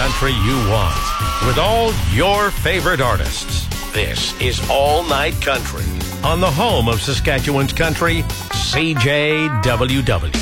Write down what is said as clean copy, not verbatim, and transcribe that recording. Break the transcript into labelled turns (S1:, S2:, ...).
S1: country you want with all your favorite artists. This is All Night Country on the home of Saskatchewan's country, CJWW.